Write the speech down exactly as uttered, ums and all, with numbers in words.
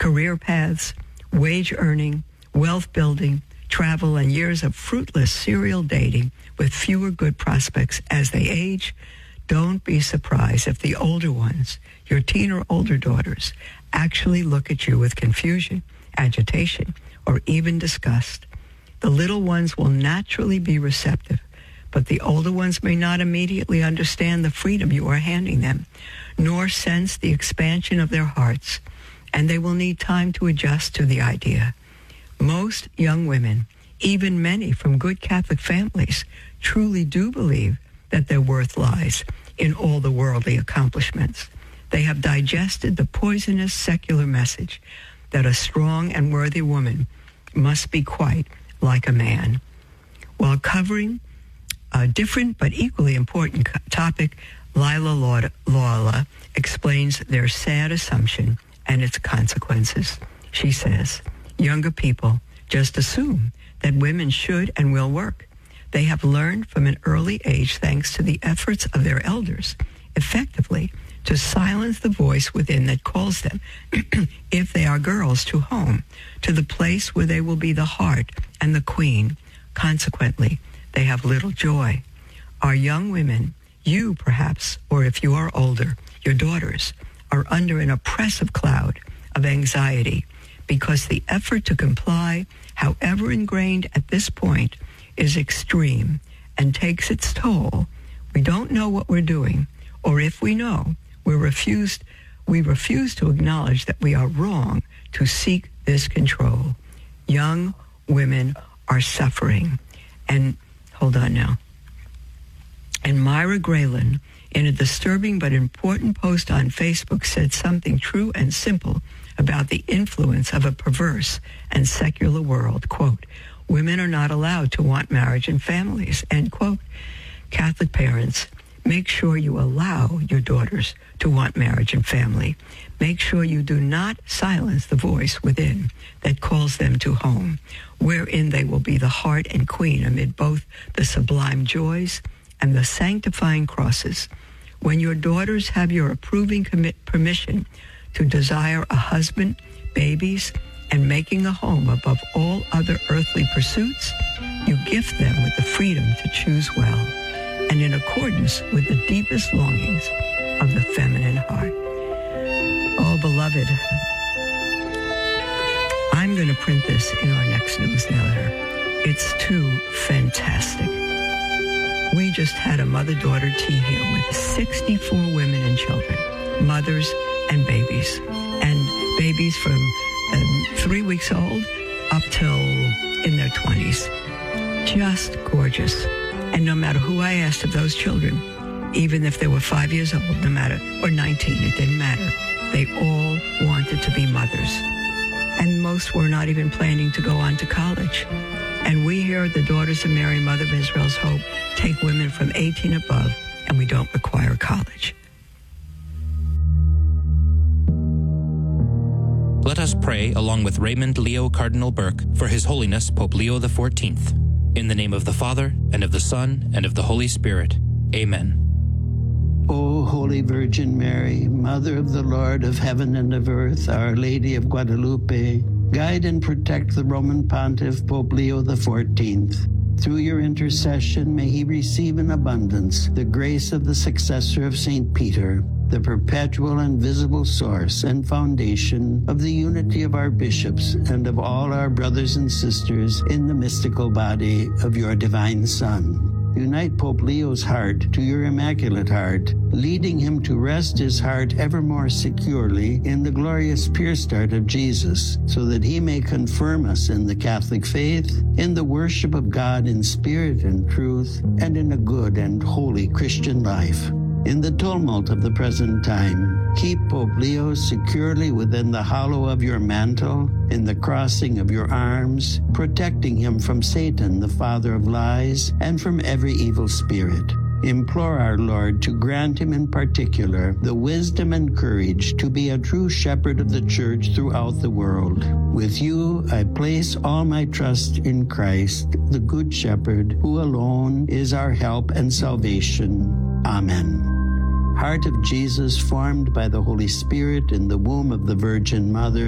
career paths, wage earning, wealth building, travel, and years of fruitless serial dating with fewer good prospects as they age, don't be surprised if the older ones, your teen or older daughters, actually look at you with confusion, agitation, or even disgust. The little ones will naturally be receptive, but the older ones may not immediately understand the freedom you are handing them, nor sense the expansion of their hearts, and they will need time to adjust to the idea. Most young women, even many from good Catholic families, truly do believe that their worth lies in all the worldly accomplishments. They have digested the poisonous secular message that a strong and worthy woman must be quite like a man. While covering a different but equally important co- topic, Lila Loyola explains their sad assumption and its consequences. She says, younger people just assume that women should and will work. They have learned from an early age, thanks to the efforts of their elders, effectively to silence the voice within that calls them, if they are girls, to home, to the place where they will be the heart and the queen. Consequently, they have little joy. Our young women, you perhaps, or if you are older, your daughters, are under an oppressive cloud of anxiety because the effort to comply, however ingrained at this point, is extreme and takes its toll. We don't know what we're doing, or if we know, we refused, we refuse to acknowledge that we are wrong to seek this control. Young women are suffering. And hold on now. And Myra Graylin, in a disturbing but important post on Facebook, said something true and simple about the influence of a perverse and secular world. Quote, women are not allowed to want marriage and families, end quote. Catholic parents, make sure you allow your daughters to want marriage and family. Make sure you do not silence the voice within that calls them to home, wherein they will be the heart and queen amid both the sublime joys and the sanctifying crosses. When your daughters have your approving commit permission to desire a husband, babies, and making a home above all other earthly pursuits, you gift them with the freedom to choose well and in accordance with the deepest longings of the feminine heart. Oh, beloved, I'm going to print this in our next newsletter. It's too fantastic. We just had a mother-daughter tea here with sixty-four women and children, mothers and babies, and babies from um, three weeks old up till in their twenties. Just gorgeous. And no matter who I asked of those children, even if they were five years old, no matter, or nineteen, it didn't matter. They all wanted to be mothers. And most were not even planning to go on to college. And we here at the Daughters of Mary, Mother of Israel's Hope, take women from eighteen above, and we don't require college. Let us pray along with Raymond Leo Cardinal Burke for His Holiness Pope Leo the fourteenth. In the name of the Father, and of the Son, and of the Holy Spirit. Amen. O Holy Virgin Mary, Mother of the Lord of heaven and of earth, Our Lady of Guadalupe, guide and protect the Roman Pontiff Pope Leo the fourteenth. Through your intercession, may he receive in abundance the grace of the successor of Saint Peter, the perpetual and visible source and foundation of the unity of our bishops and of all our brothers and sisters in the mystical body of your divine Son. Unite Pope Leo's heart to your Immaculate Heart, leading him to rest his heart ever more securely in the glorious pure start of Jesus, so that he may confirm us in the Catholic faith, in the worship of God in spirit and truth, and in a good and holy Christian life. In the tumult of the present time, keep Pope Leo securely within the hollow of your mantle, in the crossing of your arms, protecting him from Satan, the father of lies, and from every evil spirit. Implore our Lord to grant him in particular the wisdom and courage to be a true shepherd of the Church throughout the world. With you, I place all my trust in Christ, the Good Shepherd, who alone is our help and salvation. Amen. Heart of Jesus, formed by the Holy Spirit in the womb of the Virgin Mother,